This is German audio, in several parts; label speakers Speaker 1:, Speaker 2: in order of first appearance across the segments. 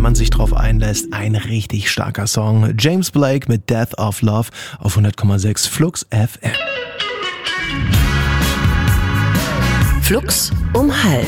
Speaker 1: man sich drauf einlässt, ein richtig starker Song. James Blake mit Death of Love auf 100,6 Flux FM.
Speaker 2: Flux um 12:30.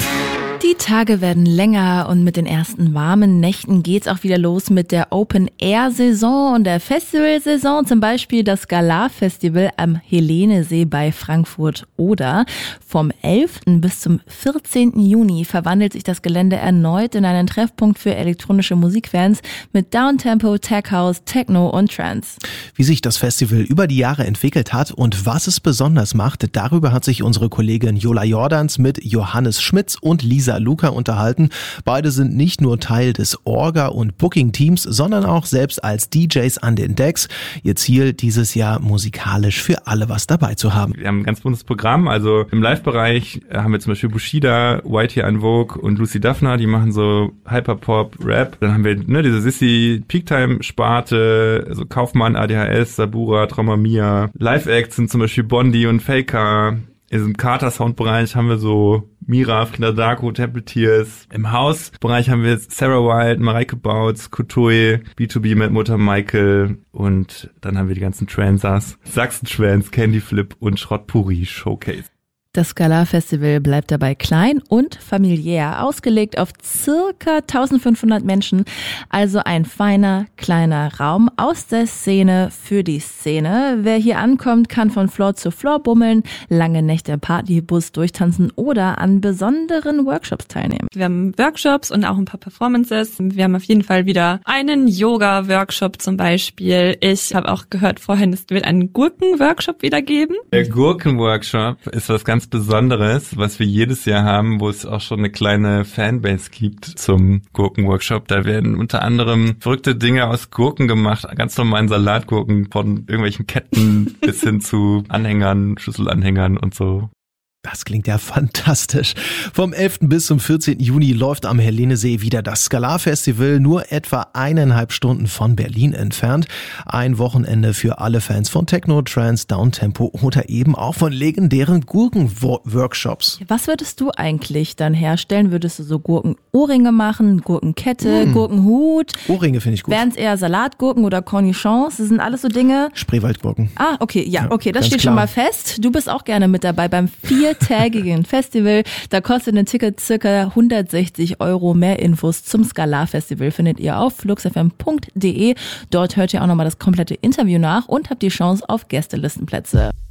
Speaker 3: Die Tage werden länger und mit den ersten warmen Nächten geht's auch wieder los mit der Open-Air-Saison und der Festivalsaison, zum Beispiel das Gala-Festival am Helenesee bei Frankfurt oder. Vom 11. bis zum 14. Juni verwandelt sich das Gelände erneut in einen Treffpunkt für elektronische Musikfans mit Downtempo, Tech House, Techno und Trance.
Speaker 1: Wie sich das Festival über die Jahre entwickelt hat und was es besonders macht, darüber hat sich unsere Kollegin Jola Jordans mit Johannes Schmitz und Lisa Luca unterhalten. Beide sind nicht nur Teil des Orga- und Booking-Teams, sondern auch selbst als DJs an den Decks. Ihr Ziel dieses Jahr musikalisch für alle was dabei zu haben.
Speaker 4: Wir haben ein ganz buntes Programm, also im Live-Bereich haben wir zum Beispiel Bushido, White Here and Vogue und Lucy Daphna, die machen so Hyperpop, Rap. Dann haben wir diese Sissy Peaktime-Sparte, also Kaufmann, ADHS, Sabura, Trauma Mia. Live-Acts sind zum Beispiel Bondi und Faker. Im Carter-Sound-Bereich haben wir so Mira, Frida Darko, Temple Tears. Im Haus-Bereich haben wir Sarah Wild, Mareike Bautz, Kutui, B2B mit Mutter Michael und dann haben wir die ganzen Transers, Sachsen-Trans, Candy Flip und Schrottpuri Showcase.
Speaker 3: Das Gala-Festival bleibt dabei klein und familiär, ausgelegt auf circa 1500 Menschen, also ein feiner, kleiner Raum aus der Szene für die Szene. Wer hier ankommt, kann von Floor zu Floor bummeln, lange Nächte im Partybus durchtanzen oder an besonderen Workshops teilnehmen.
Speaker 5: Wir haben Workshops und auch ein paar Performances. Wir haben auf jeden Fall wieder einen Yoga-Workshop zum Beispiel. Ich habe auch gehört vorhin, es wird einen Gurken-Workshop wieder geben.
Speaker 4: Der Gurken-Workshop ist was ganz Besonderes, was wir jedes Jahr haben, wo es auch schon eine kleine Fanbase gibt zum Gurken-Workshop. Da werden unter anderem verrückte Dinge aus Gurken gemacht, ganz normalen Salatgurken, von irgendwelchen Ketten bis hin zu Anhängern, Schlüsselanhängern und so.
Speaker 1: Das klingt ja fantastisch. Vom 11. bis zum 14. Juni läuft am Helenesee wieder das Skalar-Festival, nur etwa 1,5 Stunden von Berlin entfernt. Ein Wochenende für alle Fans von Techno, Trance, Downtempo oder eben auch von legendären Gurken-Workshops.
Speaker 3: Was würdest du eigentlich dann herstellen? Würdest du so Gurken-Ohrringe machen, Gurkenkette, Gurkenhut?
Speaker 1: Ohrringe finde ich gut.
Speaker 3: Wären es eher Salatgurken oder Cornichons? Das sind alles so Dinge.
Speaker 1: Spreewaldgurken.
Speaker 3: Ah, okay, ja, okay, das steht
Speaker 1: klar.
Speaker 3: schon mal fest. Du bist auch gerne mit dabei beim 4-tägigen Festival. Da kostet ein Ticket circa 160 €. Mehr Infos zum Skalar-Festival findet ihr auf fluxfm.de. Dort hört ihr auch nochmal das komplette Interview nach und habt die Chance auf Gästelistenplätze.